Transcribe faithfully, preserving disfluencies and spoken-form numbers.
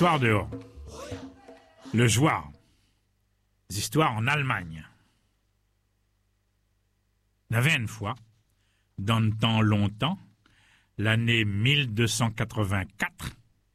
histoires dehors. Le Jouard. Des histoires en Allemagne. Il y avait une fois, dans le temps longtemps, l'année mille deux cent quatre-vingt-quatre,